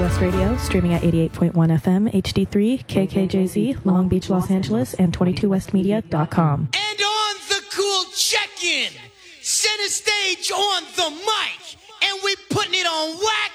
West Radio, streaming at 88.1 FM, HD3, KKJZ, Long Beach, Los Angeles, and 22westmedia.com. And on the cool check-in, center stage on the mic, and we putting it on wax.